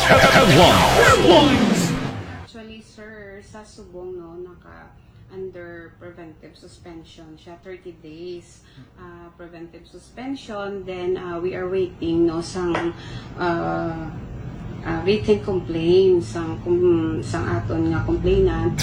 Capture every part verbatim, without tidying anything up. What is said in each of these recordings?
Actually, sir, sa subong, no, naka under preventive suspension siya, thirty days uh, preventive suspension. Then uh, we are waiting, no, sang uh, uh, written complaints sang kum, sang aton nga complainant.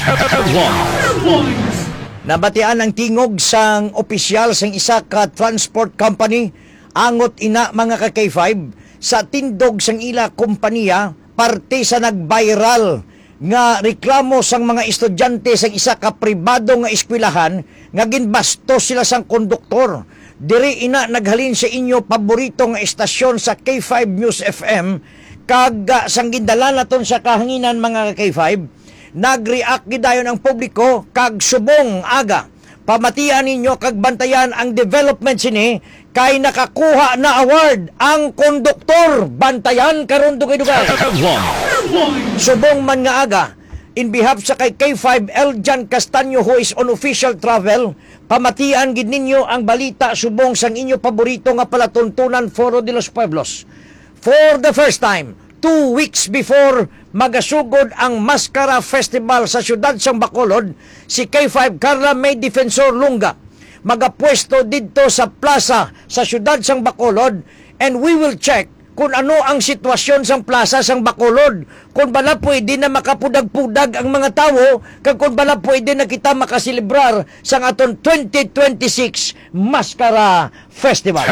Nabatian ang tingog sang opisyal sang isa ka transport company angot ina mga ka K five sa tindog sang ila kompanya parte sa nag-viral nga reklamo sang mga estudyante sang isa ka pribado nga eskwelahan nga ginbastos sila sang konduktor. Diri ina naghalin sa inyo paborito nga estasyon sa K five News F M kag uh, sang gindala naton sa kahanginan mga K five. Nag-react gidayon ang publiko kag subong aga pamatian ninyo kag bantayan ang development sini kay nakakuha na award ang konduktor. Bantayan karon dugay-dugay. Subong man nga aga in behalf sa kay K five Eljan Castaño who is on official travel, pamatian gid ninyo ang balita subong sang inyo paborito nga palatuntunan Foro de los Pueblos. For the first time, two weeks before magasugod ang Mascara Festival sa siyudad sang Bacolod, si K five Carla May Defensor Lunga magapwesto dito sa plaza sa siyudad sang Bacolod, and we will check kung ano ang sitwasyon sang plaza sang Bacolod, kung bala pwede na makapudag-pudag ang mga tao, kag kung bala pwede na kita makasilibrar sang aton twenty twenty-six Mascara Festival.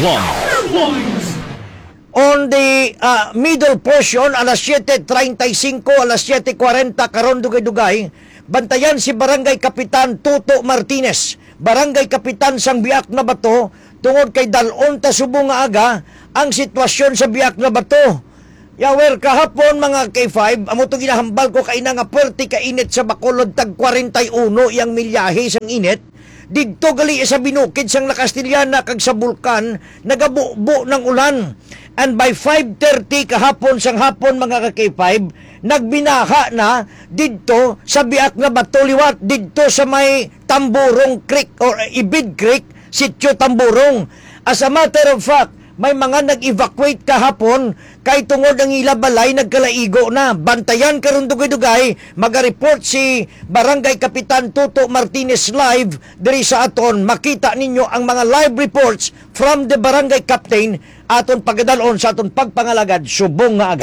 On the uh, middle portion, alas siyete treinta y cinco, alas siyete kuwarenta, karon dugay-dugay, bantayan si Barangay Kapitan Tuto Martinez, Barangay Kapitan sang Biak na Bato, tungod kay dalon ta subong nga aga ang sitwasyon sa Biak na Bato. Yawer, kahapon mga K five, amo itong ginahambal ko kay na nga puwerte ka init sa Bacolod, tag forty-one yang milyahe sang init. Didto gali sa binukid sang Nakastiliana kag sa Bulkan, nagabubo ng ulan. And by five thirty kahapon sang hapon mga ka K five, nagbinaha na didto sa Biak na Bato liwat, didto sa may Tamburong Creek or Ibid Creek, Sitio Tamburong. As a matter of fact, may mga nag-evacuate kahapon kay tungod ang ila balay nagkalaigo na. Bantayan karon dugay-dugay, maga-report si Barangay Kapitan Tuto Martinez live diri sa aton. Makita ninyo ang mga live reports from the Barangay Captain aton pagadalon sa aton pagpangalagad subong nga aga.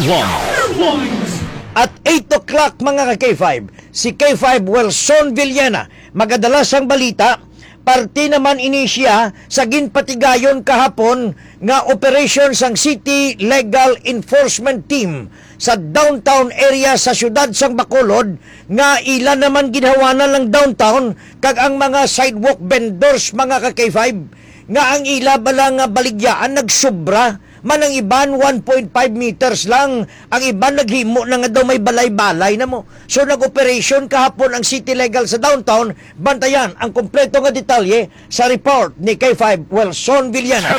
At eight o'clock mga ka K five, si K five Wilson Villena magadala sang balita. Parte naman ini siya sa ginpatigayon kahapon nga operation sang City Legal Enforcement Team sa downtown area sa siyudad sang Bacolod, nga ila naman ginhawanan lang downtown kag ang mga sidewalk vendors mga ka K five nga ang ila bala nga baligyaan nagsobra. Man ang iban one point five meters lang, ang iban naghimo na nga daw may balay-balay na mo. So nag-operation kahapon ang City Legal sa downtown. Bantayan ang kompleto nga detalye sa report ni K five Wilson Villena.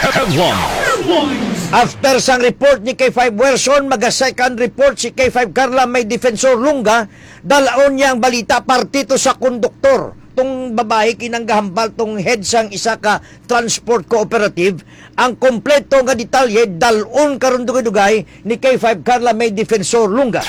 After sang report ni K five Wilson, maga-second report si K five Carla May Defensor Lunga, dalaon niya ang balita partito sa konduktor. Tong babae kinanggahambal tong head sang isa ka transport cooperative. Ang kompleto nga detalye dalon karon dugay-dugay ni K five Carla May Defensor Lunga.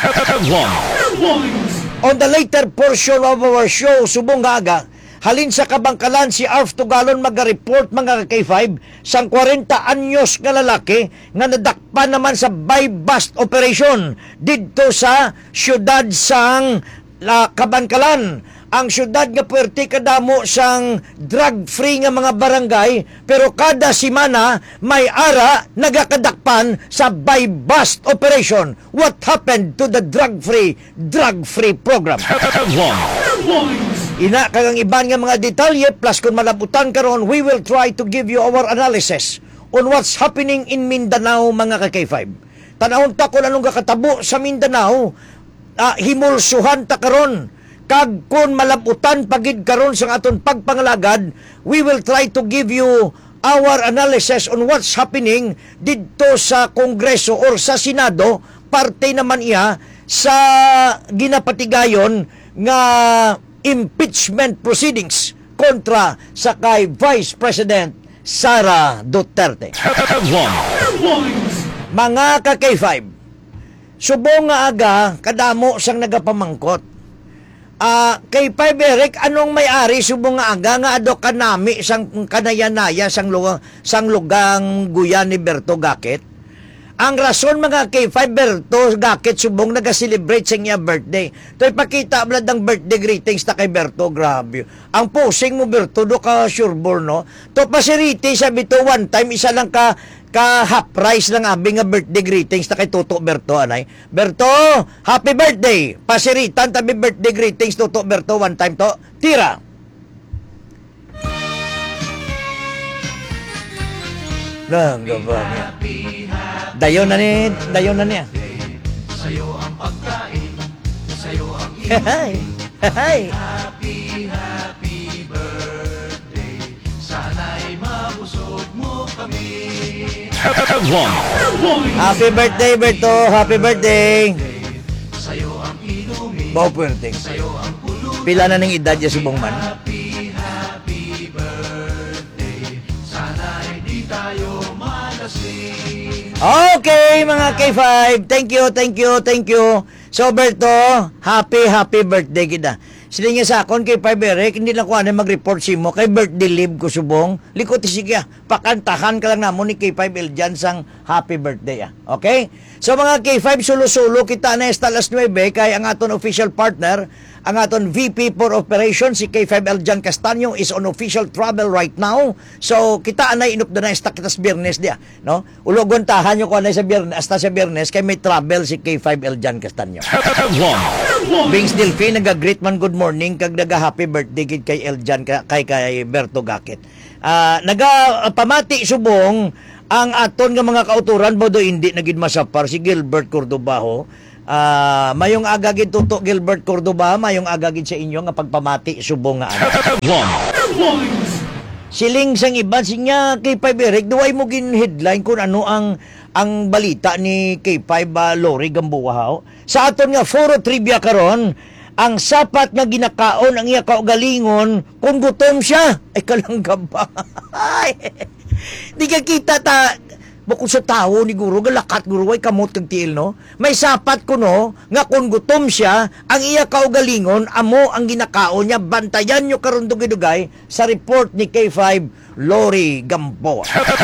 On the later portion of our show subong nga aga, halin sa Kabangkalan si Arf Tugalon maga-report mga K five sang forty anyos nga lalaki nga nadakpa naman sa buy-bust operation didto sa syudad sang La Kabangkalan. Ang syudad nga puwerte kadamo sang drug-free nga mga barangay, pero kada simana may ara nagakadakpan sa buy-bust operation. What happened to the drug-free, drug-free program? Ina kagang iban nga mga detalye, plus kung malabutan karon, we will try to give you our analysis on what's happening in Mindanao mga ka K five. Tanahon ta kung anong kakatabo sa Mindanao, uh, himulsuhan ta karon. Kag kung malabutan pagid karon sa aton pagpangalagad, we will try to give you our analysis on what's happening didto sa Kongreso or sa Senado, parte naman iya sa ginapatigayon nga impeachment proceedings kontra sa kay Vice President Sara Duterte. Mga ka K five, subong nga aga, kadamo sang nagapamangkot. Ah, kay Five Eric, anong may-ari subong nga aga nga ado kanami sang kanayanaya sang lugang, sang lugang guyan ni Berto Gakit? Ang rason mga kay Five Berto Gakit subong naga-celebrate sa niya birthday. To ipakita blad ang birthday greetings ta kay Berto, grabe. Ang posing mo Berto do ka sureball no. To pasiriti sabi to one time isa lang ka ka half price lang abi nga birthday greetings ta kay Toto Berto anay. Berto, happy birthday. Pasiritan tabi birthday greetings Toto Berto one time to. Tira. Lang gaba niya. Dayon na ni, dayon na niya. Sa'yo ang pagkain, sa'yo ang Hay. Hay. happy, happy birthday. Sana'y mabusog mo kami. Happy birthday, Berto. Happy birthday. Sa'yo ang inumin, Bao puwerte. sa'yo ang pulubi. Pila na ng edad niya subong man. Happy, happy birthday. Sana'y di tayo malasing. Okay, mga K five. Thank you, thank you, thank you. So, Berto, happy, happy birthday kita. Sila nga sa akon kay Five Eric, hindi lang ko ano mag-report si mo kay birthday leave ko subong. Likot sige, pakantahan ka lang namo ni K five Eljan sang happy birthday. Ah. Okay? So, mga K five, sulo-sulo kita na esta alas nuwebe kay ang aton official partner, ang aton V P for Operations, si K five Eljan Castaño is on official travel right now. So, kita anay inup na esta kitas biyernes dia. No? Ulogon tahan nyo ko anay sa biyernes, hasta sa biyernes, kay may travel si K five Eljan Castaño. Bings Delphi, nag-greet man good morning, kag naga-happy birthday kid kay Eljan, kay kay Berto Gakit. Uh, naga-pamati subong, ang aton nga mga kauturan, bodo hindi nagid masapar, si Gilbert Cordobaho. Uh, mayong agagid tuto Gilbert Cordoba, mayong agagid sa inyo nga pagpamati subong nga ano. Siling sang iban sinya K five Eric, duway mo gin headline kung ano ang ang balita ni K five uh, Lori Gambuahaw. Sa aton nga foro trivia karon, ang sapat nga ginakaon ang iya kaugalingon kung gutom siya. Ay kalangga ba? Di ka kita ta bukod sa tao ni guro, galakat guro, ay kamot kag tiil, no? May sapat ko, no, nga kung gutom siya, ang iya kaugalingon, amo ang ginakaon niya, bantayan nyo karon dugay-dugay sa report ni K five Lori Gamboa.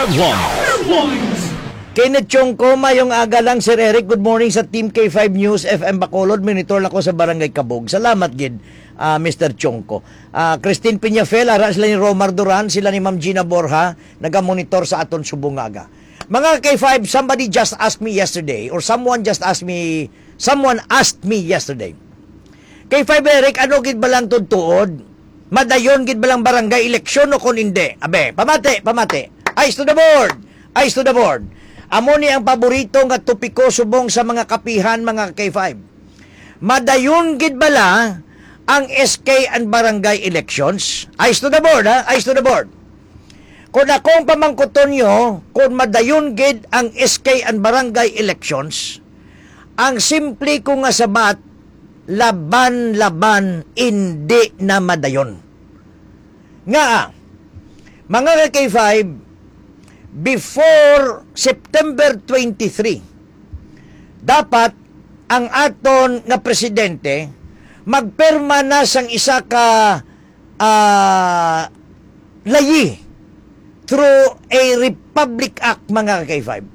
Kenneth Chongko, mayong aga lang, Sir Eric, good morning sa Team K five News F M Bacolod, monitor lang ko sa Barangay Kabog. Salamat, gid, uh, Mister Chongko. Uh, Christine Piñafel, ara sila ni Romar Duran, sila ni Ma'am Gina Borja, nagamonitor sa aton subong aga. Mga K five, somebody just asked me yesterday, or someone just asked me, someone asked me yesterday, K five Eric, ano gid ba lang tutuod? Madayon gid ba lang barangay eleksyon o kung hindi? Abe, pamate, pamate. Eyes to the board, eyes to the board. Amo ni ang paborito nga tupiko subong sa mga kapihan, mga K five. Madayon gid bala ang S K and barangay elections? Eyes to the board, ha? Eyes to the board. Kung akong pamangkuton nyo, kung madayon gid ang S K and barangay elections, ang simple ko nga sabat, laban-laban, hindi na madayon. Nga, mga K five, before September twenty-three, dapat ang aton nga presidente magperma na sang isa ka uh, layi through a Republic Act, mga K five,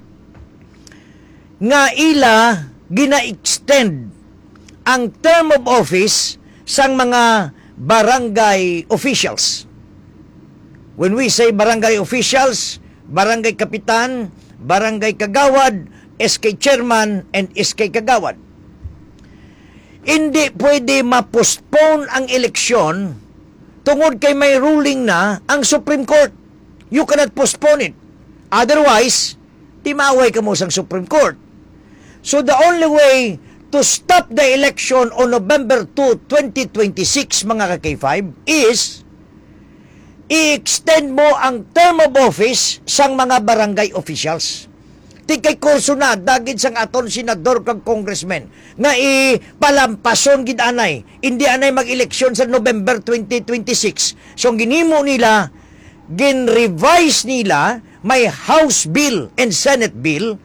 nga ila gina-extend ang term of office sang mga barangay officials. When we say barangay officials, barangay kapitan, barangay kagawad, S K chairman, and S K kagawad. Hindi pwede ma-postpone ang eleksyon tungod kay may ruling na ang Supreme Court. You cannot postpone it. Otherwise, timaway ka mo sa Supreme Court. So the only way to stop the election on November second, twenty twenty-six, mga K five, is i-extend mo ang term of office sang mga barangay officials. Di kay kurso na, dagid sang aton senador kag congressman, nga ipalampason gid anay, hindi anay mag-eleksyon sa November twenty twenty-six. So, ginimo nila, gin-revise nila, may House Bill and Senate Bill,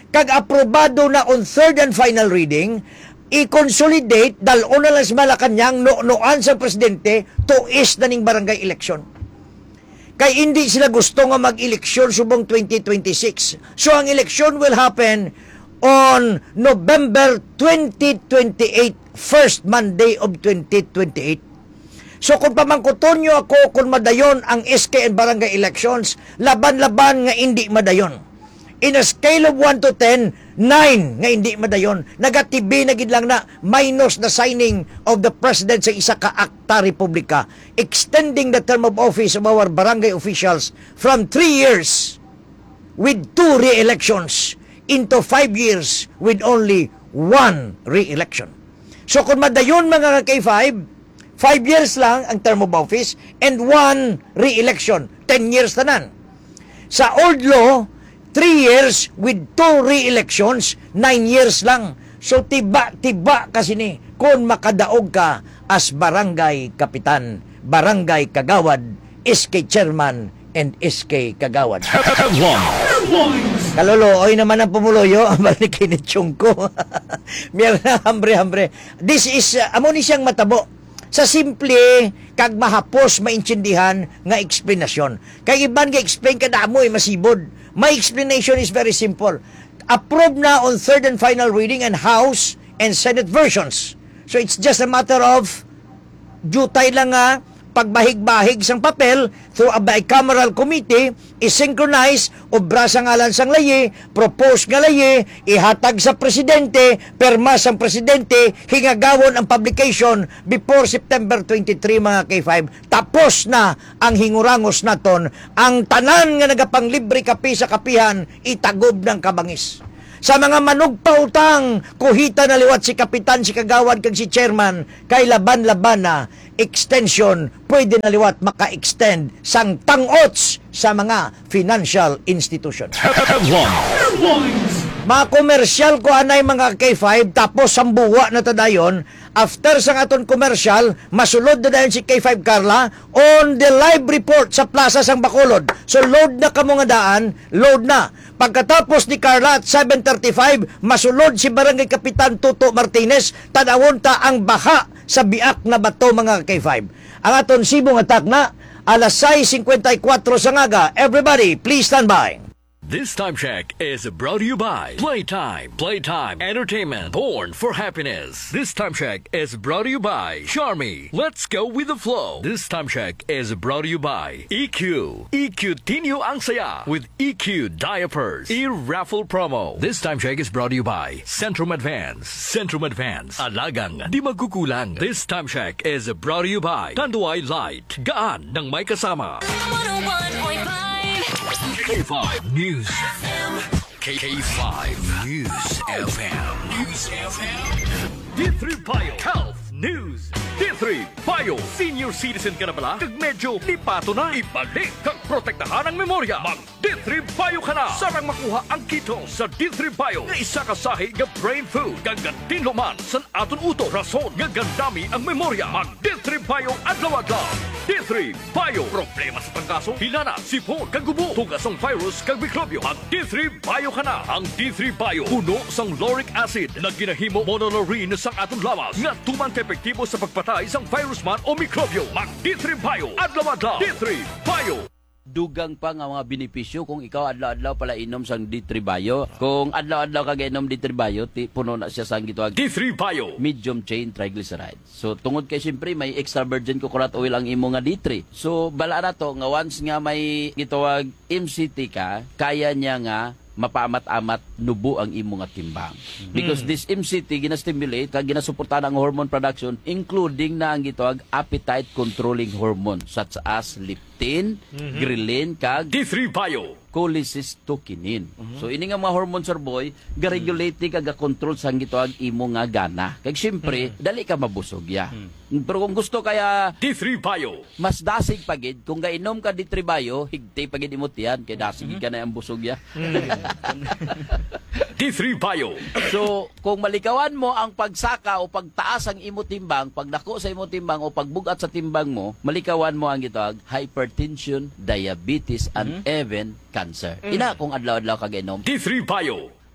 kag aprobado na on third and final reading, i-consolidate dalon na lang sa Malacanang no-noan sa presidente tuis na ning barangay election. Kay hindi sila gusto nga mag-eleksyon subong twenty twenty-six. So ang election will happen on November twenty twenty-eight, first Monday of twenty twenty-eight. So kung pamangkuton nyo ako kung madayon ang S K and barangay elections, laban-laban nga hindi madayon. In a scale of one to ten, nine nga hindi madayon. Nagatibi na gid lang na minus the signing of the president sa isa ka akta republika, extending the term of office of our barangay officials from three years with two re-elections into five years with only one re-election. So kung madayon mga K five, five years lang ang term of office and one re-election, ten years tanan. Sa old law, three years with two re-elections, nine years lang. So tiba-tiba kasi ni kung makadaog ka as barangay kapitan, barangay kagawad, S K chairman, and S K kagawad. Kalolo, oy naman ang pumuloyo, balik kinitsyung ko. Meron na hambre-hambre. This is, uh, amo ni siyang matabo. Sa simple, kag mahapos, maintindihan, nga explanation. Kay iban nga explain ka na mo, eh, masibod. My explanation is very simple. Approved na on third and final reading and House and Senate versions. So it's just a matter of jutay lang nga pagbahig-bahig sang papel through a bicameral committee, i-synchronize, obra sa ngalan sang layi, propose nga layi, ihatag sa presidente, perma sang presidente, hingagawon ang publication before September twenty-three mga K five. Tapos na ang hingurangos naton, ang tanan nga nagapanglibre kapi sa kapihan, itagob ng kabangis. Sa mga manugpautang, kuhita na liwat si kapitan, si kagawad, kag si chairman, kay laban-laban na extension, pwede na liwat maka-extend sang tangots sa mga financial institution. Mga komersyal ko anay mga K five, tapos sambuwa na tadayon, after sang aton komersyal, masulod na dayon si K five Carla on the live report sa plaza sang Bacolod. So load na kamo nga daan, load na. Pagkatapos ni Carla at seven thirty-five, masulod si Barangay Kapitan Tuto Martinez, tanawon ta ang baha sa biak na bato mga K five. Ang aton sibong atak na, alas sais fifty-four sa ngaga. Everybody, please stand by. This time check is brought to you by Playtime. Playtime Entertainment, born for happiness. This time check is brought to you by Charmy. Let's go with the flow. This time check is brought to you by E Q. E Q Tinyo ang saya with E Q Diapers. E-raffle promo. This time check is brought to you by Centrum Advance. Centrum Advance. Alagang di magkukulang. This time check is brought to you by Tanduay Light. Gaan ng may kasama. one oh one point five K five News F M. K five News F M. News F M. D three Bio Health News. D three Bio. Senior citizen ka na pala? Kag medyo lipato na. Ibalik kag protektahan ang memorya. Mag D three Bio ka na. Sarang makuha ang kito sa D three Bio. Nga isa ka sahi nga brain food. Gagantin luman san aton uto. Rason nga gandami ang memorya. Mag D three Bio adlaw-adlaw. D three Bio. Problema sa pagkaso, hilana, sipon, kag gubo, tugasong virus, kag mikrobyo. Ang D three Bio ka na. Ang D three Bio, puno sang lauric acid na ginahimo monolaurin sang atong lawas nga tuman ka epektibo sa pagpatay sang virus man o mikrobyo. Mag D three Bio, adlaw-adlaw. D three Bio. Dugang pa nga mga benepisyo kung ikaw adlaw-adlaw pala inom sang D three Bio. Kung adlaw-adlaw ka inom D three Bio, ti, puno na siya sang gitawag D three Bio. medium chain triglycerides. So tungod kay siyempre may extra virgin coconut oil ang imo nga D three. So bala na to nga once nga may gitawag M C T ka, kaya niya nga mapaamat-amat nubo ang imo nga timbang. Because this M C T ginastimulate kag ginasuportahan ang hormone production including na ang gitawag appetite controlling hormone such as leptin, ghrelin kag D three Bio. cholecystokinin. So ini nga mga hormones sir boy, ga-regulate ni kag ga-control sang gitawag imo nga gana. Kag syempre, dali ka mabusog ya. Pero kung gusto kaya D three Bio. mas dasig pagid kung gainom ka D three Bio, higtay pagid imot yan kay dasig ka na ang busog ya. D three Bio. So, kung malikawan mo ang pagsaka o pagtaas ang imo timbang, pagdako sa imo timbang o pagbugat sa timbang mo, malikawan mo ang gitawag hypertension, diabetes, and even cancer. Ina kung adlaw-adlaw ka gainom. D three Bio.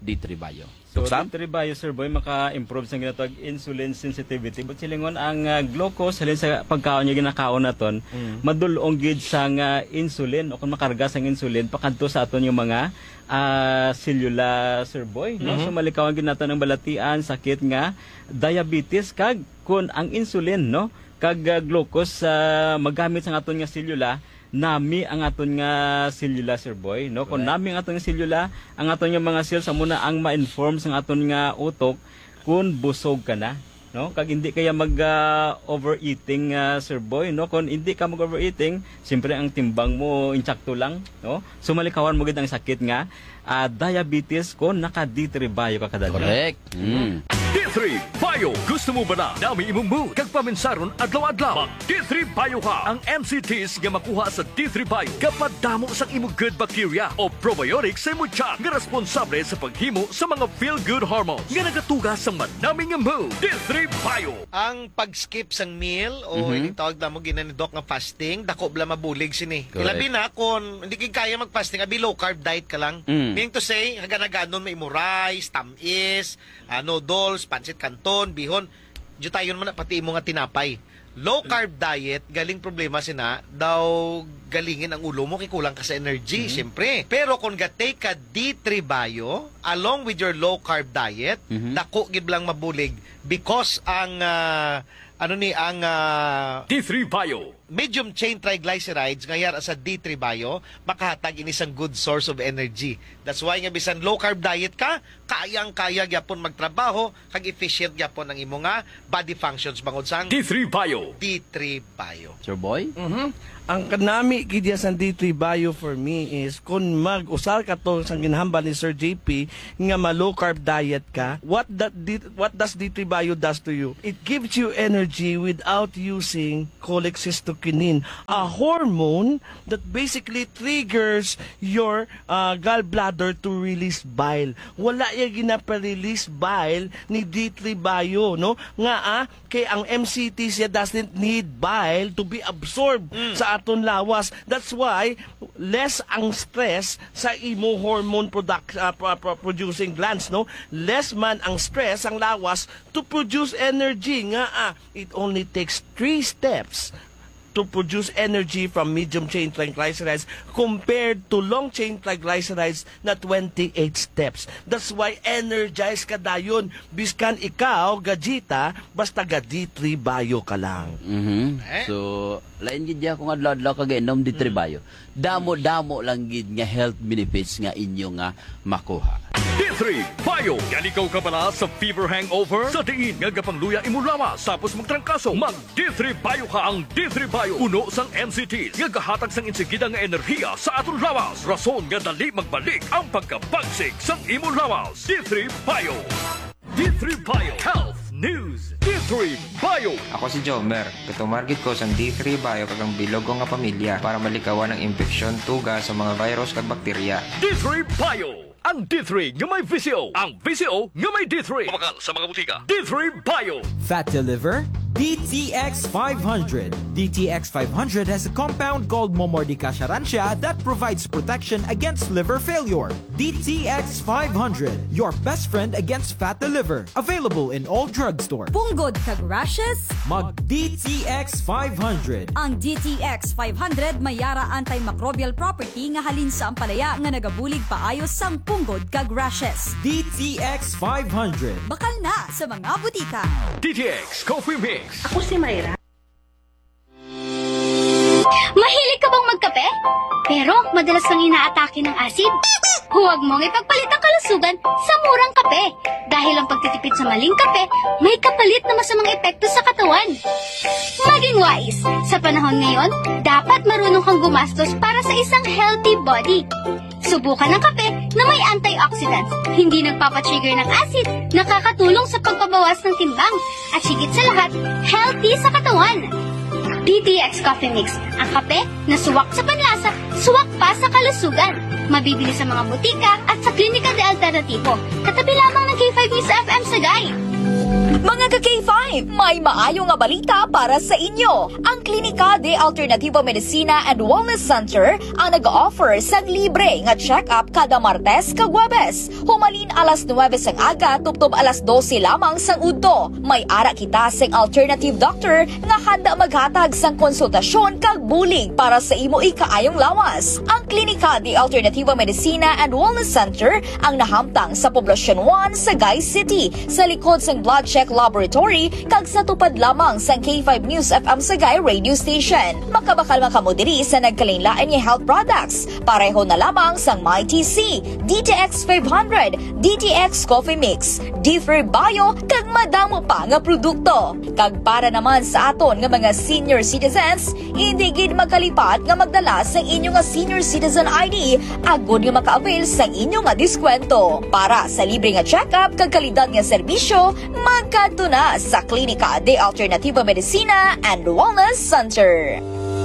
D three Bio. So, Tuksam? D three Bio, Sir Boy, maka-improve sa ginatawag insulin sensitivity. But silingon, ang uh, glucose, halin sa pagkaon niya ginakaon naton, mm. madulong gid sa uh, insulin, o kung makarga sa insulin, pakanto sa aton yung mga uh, selula, Sir Boy. No? Mm-hmm. So, malikawan gid naton ng balatian, sakit nga, diabetes, kag kung ang insulin, no? kag uh, glucose, uh, magamit sa aton nga selula, nami ang aton nga selula, Sir Boy, no? Kung nami ang aton nga selula, ang aton nga mga cells amo na ang ma-inform sa aton nga utok kung busog ka na, no? Kag hindi kaya mag uh, overeating, uh, Sir Boy, no? Kung hindi ka mag overeating, siyempre ang timbang mo insakto lang, no? Sumalikawan mo gid ang sakit nga uh, diabetes kung naka D three Bio ka kadali. Correct. Mm. D three Bio. Gusto mo ba na nami imong mood kag paminsaron adlaw-adlaw? Mag D three Bio ka. Ang M C Ts nga makuha sa D three Bio kapag damo sa imong good bacteria o probiotics sa imong tiyan nga responsable sa paghimo sa mga feel-good hormones nga nagatugas sa manaming nga mood. D three Bio. Ang pag-skip sang meal o Mhm. mm tawag na mo ginanidok nga fasting, dako bla mabulig sini. Correct. Ilabi na kung hindi kay kaya mag-fasting, abi low carb diet ka lang. Mm. Meaning to say, haganaganon may mo rice, tamis, uh, noodles, pancit canton, bihon. Diyo tayo naman na pati mo nga tinapay. Low carb diet, galing problema sina, daw galingin ang ulo mo, kikulang ka sa energy, siyempre. Pero kung gatay ka D three Bio, along with your low carb diet, Mhm. dako gid lang mabulig because ang ah, ano ni ang ah, D three Bio. medium chain triglycerides ngayar sa D three Bio makahatag ini isang good source of energy. That's why nga bisan low carb diet ka, kayang-kaya gyapon magtrabaho kag efficient gyapon ang imo nga body functions bangod sang D three Bio. D three Bio. Sir Boy? Mhm. Ang kanami kidya sa D three Bio for me is kung mag-usal ka to sa ginhambal ni Sir J P nga ma low carb diet ka, what that D, what does D three Bio does to you? It gives you energy without using cholecystokinin, a hormone that basically triggers your uh, gallbladder to release bile. Wala ya ginapa-release bile ni D three Bio, no? Nga ah, kay ang M C T siya doesn't need bile to be absorbed sa aton lawas. That's why less ang stress sa imo hormone product uh, pro- pro- producing glands, no? Less man ang stress ang lawas to produce energy. Nga ah, it only takes three steps to produce energy from medium chain triglycerides compared to long chain triglycerides na twenty-eight steps. That's why energized ka dayon. Biskan ikaw, gajita, basta ga D three Bio ka lang. Mhm. So, lain gid ya kung adlaw-adlaw kag inom D three Bio. Damo-damo lang gid nga health benefits nga inyo nga makuha. D three Bio. Yan ikaw ka pala sa fever hangover? Sa diin nga gapangluya imo lawas tapos magtrangkaso. Mag D three Bio ka. Ang D three Bio puno sang M C Ts nga gahatag sang insigida nga enerhiya sa aton lawas. Rason nga dali magbalik ang pagkabagsik sang imo lawas. D three Bio. D three Bio Health News. D three Bio. Ako si Jomer. Katumargit ko sa D three Bio kagang bilog ko nga pamilya para malikawan ang infeksyon, tuga sa mga virus kag bakterya. D three Bio. Ang D three nga may V C O. Ang V C O nga may D three. Pamakal sa mga butika. D three Bio. Fat to liver? D T X five hundred. D T X five hundred has a compound called Momordica charantia that provides protection against liver failure. D T X five hundred, your best friend against fat to liver. Available in all drugstores. Punggod kag rashes? Mag D T X five hundred. Ang D T X five hundred may yara antimicrobial property nga halin sa ampalaya nga nagabulig paayos sang punggod kag rashes. D T X five hundred. Bakal na sa mga butika. D T X Coffee Mix. Ako si Mayra. Mahilig ka bang magkape? Pero madalas kang inaatake ng asid? Huwag mong ipagpalit ang kalusugan sa murang kape. Dahil ang pagtitipid sa maling kape, may kapalit na masamang epekto sa katawan. Maging wise. Sa panahon ngayon, dapat marunong kang gumastos para sa isang healthy body. Subukan ng kape na may antioxidants, hindi nagpapatrigger ng acid, nakakatulong sa pagpabawas ng timbang, at higit sa lahat, healthy sa katawan. D T X Coffee Mix, ang kape na suwak sa panlasa, suwak pa sa kalusugan. Mabibili sa mga butika at sa Klinika de Alternativo. Katabi lamang ng K five News F M Sagay. Mga ka-K five, may maayo nga balita para sa inyo. Ang Klinika de Alternativo Medicina and Wellness Center ang nag-offer sa libre nga check-up kada Martes kag Huwebes. Humalin alas nuwebe sang aga tubtob alas dose lamang sang udto. May ara kita sang alternative doctor nga handa maghatag sang konsultasyon kag bulig para sa imo ikaayong lawas. Ang Klinika de Alternativo Medicina and Wellness Center ang nahamtang sa Poblacion one, Sagay City, sa likod sang Blood Check Laboratory kag sa tupad lamang sang K five News F M Sagay radio station. Makabakal makamudiri sa nagkalain-lain nga health products. Pareho na lamang sang MyTC, D T X five hundred, D T X Coffee Mix, D-Free Bio kag madamo pa nga produkto. Kag para naman sa aton nga mga senior citizens, hindi gid magkalipat nga magdala sang inyo nga senior citizen I D agud nga maka-avail sang inyo nga diskwento. Para sa libre nga check-up kag kalidad nga serbisyo, magkadto na sa Klinika de Alternativo Medicina and Wellness Center.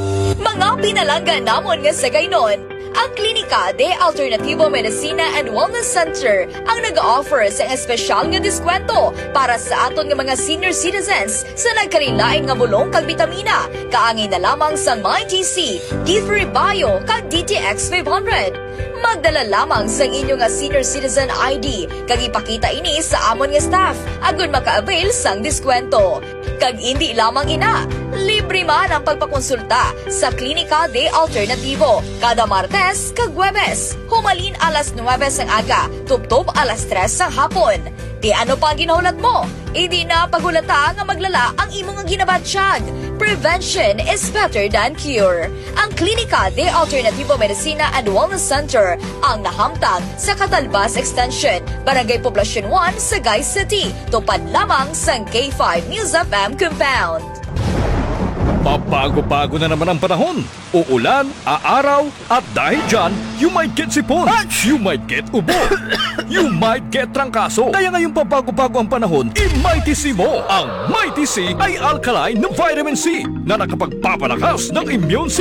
Mga pinalanggan namon nga sa gaynon, ang Klinika de Alternativo Medicina and Wellness Center ang nag-offer sa espesyal nga diskwento para sa aton nga mga senior citizens sa nagkalilain nga bulong kag bitamina. Kaangay na lamang sa MyTC, D-Free Bio kag D T X five hundred. Magdala lamang sa inyo nga senior citizen I D kag ipakita ini sa amon nga staff agud maka-avail sang diskwento. Kag hindi lamang ina, libre man ang pagpakonsulta sa Klinika de Alternativo kada Martes kag Huwebes. Humalin alas nuwebe sang aga, tubtob alas tres sang hapon. Di ano pa ginahulat mo? Hindi na pagulata nga maglala ang imong nga ginabatsyag. Prevention is better than cure. Ang Klinika de Alternativo Medicina and Wellness Center ang nahamtang sa Catalbas Extension, Barangay Poblacion one, Sagay City. Tupad lamang sang K five News F M compound. Pabago-bago na naman ang panahon. Uulan, aaraw, at dahil dyan, you might get sipon, you might get ubo, you might get trangkaso. Kaya ngayong pabago-bago ang panahon, i-MyTC mo. Ang MyTC ay alkaline na vitamin C na nakapagpapalakas ng immune system.